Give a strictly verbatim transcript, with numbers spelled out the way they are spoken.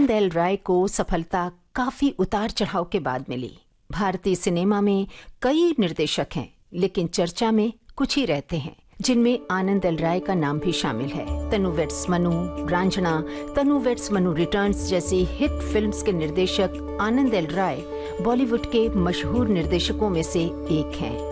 आनंद L राय को सफलता काफी उतार चढ़ाव के बाद मिली। भारतीय सिनेमा में कई निर्देशक हैं, लेकिन चर्चा में कुछ ही रहते हैं, जिनमें आनंद एल राय का नाम भी शामिल है। तनु वेड्स मनु, रांझना, तनु वेड्स मनु रिटर्न्स जैसी हिट फिल्म्स के निर्देशक आनंद एल राय बॉलीवुड के मशहूर निर्देशकों में से एक हैं।